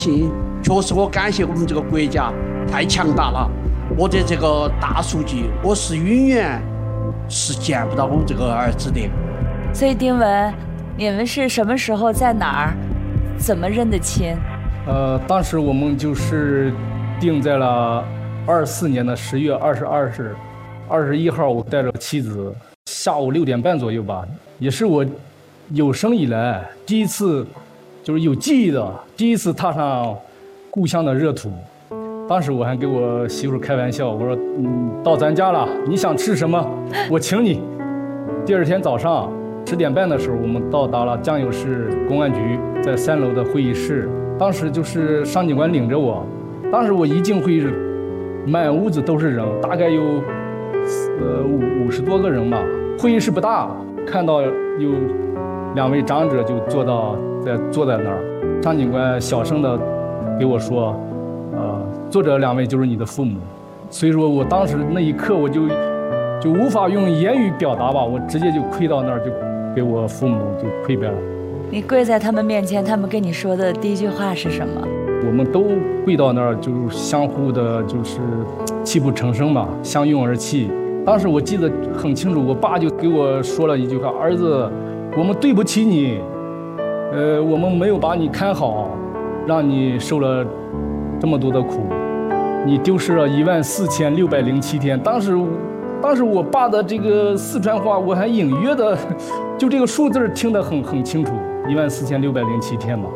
确实我感谢我们这个国家太强大了，我的这个大数据我是永远是见不到我这个儿子的。 所以丁文，你们是什么时候在哪儿，怎么认的亲？ 当时我们就是定在了24年的10月22日，21号，我带着妻子，下午6点半左右吧，也是我有生以来第一次，就是有记忆的第一次踏上故乡的热土。当时我还给我媳妇开玩笑，我说，到咱家了，你想吃什么，我请你。第二天早上10点半的时候，我们到达了江油市公安局，在3楼的会议室。当时就是上警官领着我，当时我一进会议室，满屋子都是人，大概有50多个人吧。会议室不大，看到有2位长者就坐在那儿。上警官小声的给我说，坐着2位就是你的父母。所以说我当时那一刻我就无法用言语表达吧，我直接就跪到那儿，就给我父母就跪拜了。 你跪在他们面前，他们跟你说的第一句话是什么？ 我们都跪到那儿，就是相互的，就是泣不成声嘛，相拥而泣。当时我记得很清楚，我爸就给我说了一句话：“儿子，我们对不起你，我们没有把你看好，让你受了这么多的苦，你丢失了14607天。”当时我爸的这个四川话，我还隐约的，就这个数字听得很清楚，14607天嘛。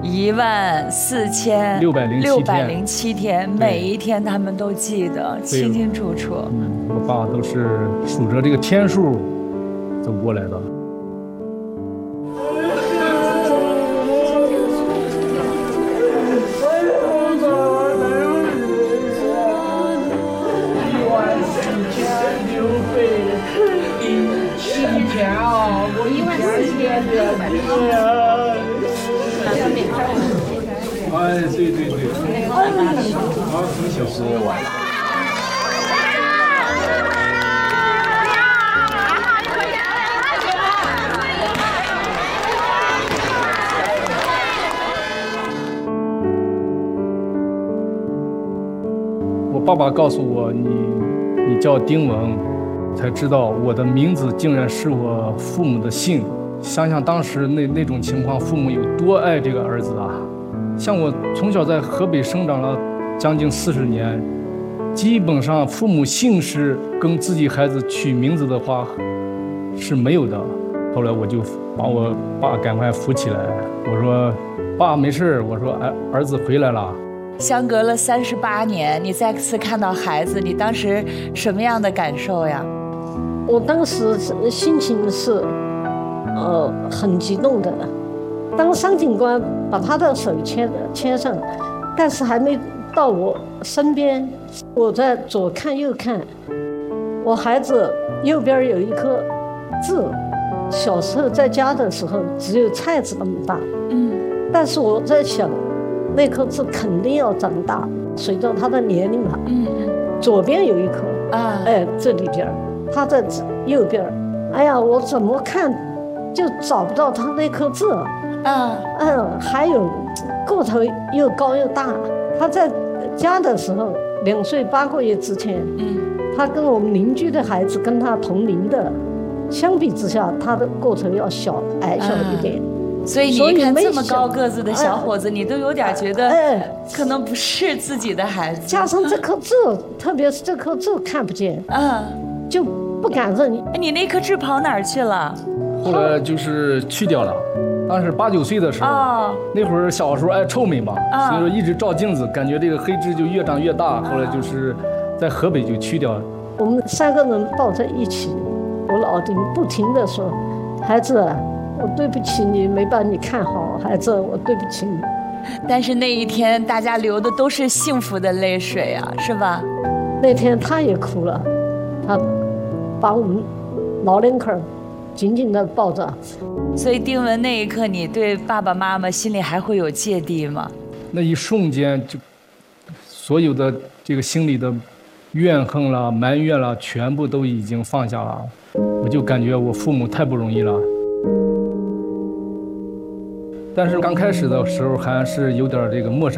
14607天，每一天他们都记得清清楚楚。 我爸都是数着这个天数走过来的。哎，对，很小时候玩。我爸爸告诉我，你叫丁文，才知道我的名字竟然是我父母的姓。想想当时那种情况，父母有多爱这个儿子啊！像我从小在河北生长了将近40年，基本上父母姓氏跟自己孩子取名字的话是没有的。后来我就把我爸赶快扶起来，我说：“爸，没事。”我说：“儿子回来了。” 相隔了38年，你再次看到孩子，你当时什么样的感受呀？ 我当时心情是很激动的。当上警官把他的手牵上，但是还没到我身边，我在左看右看，我孩子右边有一颗痣，小时候在家的时候只有菜籽那么大，但是我在想，那颗痣肯定要长大，随着他的年龄嘛，左边有一颗这里边，他在右边，哎呀，我怎么看就找不到他那颗痣。还有个头又高又大。他在家的时候2岁8个月之前，他跟我们邻居的孩子跟他同龄的，相比之下，他的个头要矮小一点。 所以你一看这么高个子的小伙子，你都有点觉得可能不是自己的孩子。 加上这颗痣，特别是这颗痣看不见，就不敢认。 你那颗痣跑哪儿去了？ 后来就是去掉了。当时8、9岁的时候，那会儿小时候爱臭美嘛，所以说一直照镜子，感觉这个黑痣就越长越大。后来就是在河北就去掉了。 我们3个人抱在一起，我老丁不停地说：“孩子，我对不起你，没把你看好，孩子，我对不起你。” 但是那一天，大家流的都是幸福的泪水啊，是吧？ 那天他也哭了，他把我们老两口紧紧地抱着。 所以丁文那一刻，你对爸爸妈妈心里还会有芥蒂吗？ 那一瞬间，就所有的这个心里的怨恨了、埋怨了，全部都已经放下了。我就感觉我父母太不容易了。 但是刚开始的时候还是有点这个陌生